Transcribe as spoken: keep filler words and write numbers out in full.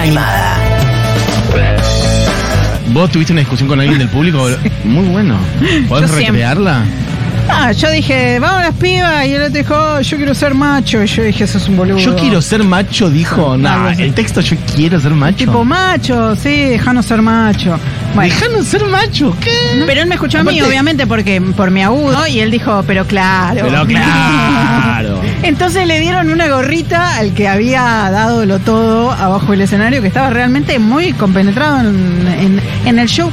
animada. ¿Vos tuviste una discusión con alguien del público? Sí. Muy bueno. ¿Podés Yo recrearla? Ah, yo dije, vamos a las pibas, y el otro dijo, oh, yo quiero ser macho, y yo dije, eso es un boludo. Yo quiero ser macho, dijo. No, nah, el texto yo quiero ser macho. Tipo macho, sí, dejanos ser macho. Bueno. Dejanos ser macho, ¿qué? Pero él me escuchó Aparte, a mí, obviamente, porque por mi agudo, y él dijo, pero claro. Pero claro. Entonces le dieron una gorrita al que había dado lo todo abajo del escenario, que estaba realmente muy compenetrado en, en, en el show